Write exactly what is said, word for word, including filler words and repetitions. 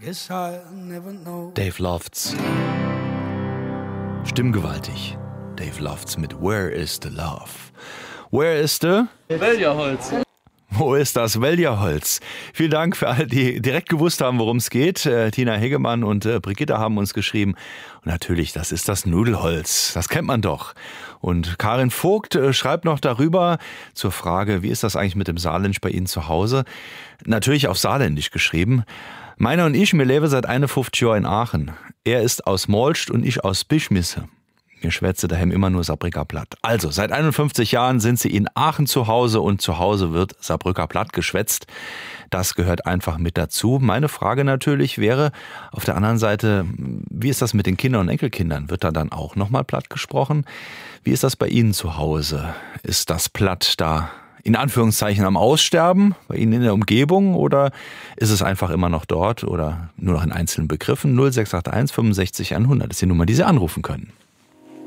Guess I'll never know. Dave Lofts. Stimmgewaltig. Dave Lofts mit Where is the Love? Where is the? Weljaholz. Wo ist das Weljaholz? Vielen Dank für alle, die direkt gewusst haben, worum es geht. Äh, Tina Hegemann und äh, Brigitte haben uns geschrieben. Und natürlich, das ist das Nudelholz. Das kennt man doch. Und Karin Vogt äh, schreibt noch darüber zur Frage, wie ist das eigentlich mit dem Saarländisch bei Ihnen zu Hause? Natürlich auf Saarländisch geschrieben. Meiner und ich, wir leben seit einundfünfzig Jahren in Aachen. Er ist aus Molst und ich aus Bischmisse. Mir schwätze daheim immer nur Saarbrücker Platt. Also, seit einundfünfzig Jahren sind sie in Aachen zu Hause und zu Hause wird Saarbrücker Platt geschwätzt. Das gehört einfach mit dazu. Meine Frage natürlich wäre auf der anderen Seite, wie ist das mit den Kindern und Enkelkindern? Wird da dann auch nochmal Platt gesprochen? Wie ist das bei Ihnen zu Hause? Ist das Platt da in Anführungszeichen am Aussterben bei Ihnen in der Umgebung oder ist es einfach immer noch dort oder nur noch in einzelnen Begriffen? null sechs acht eins fünfundsechzig hundert ist die Nummer, die Sie anrufen können.